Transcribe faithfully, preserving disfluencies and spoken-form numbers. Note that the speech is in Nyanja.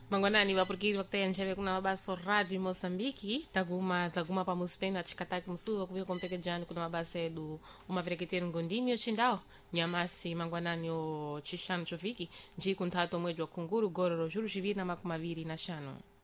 Mangwanani vapurikiri vakutaya ncheve kuna mabasa radio Mosambiki taguma taguma pa muspena chikataki msuwa kuvika kompeke jani kuna mabasa edu umavereketeri ngondimi ochindao nyamasi mangwanani o chishanu choviki njiku nthato mwezi wa kunguru gororo juru chiviri na makumaviri na shano.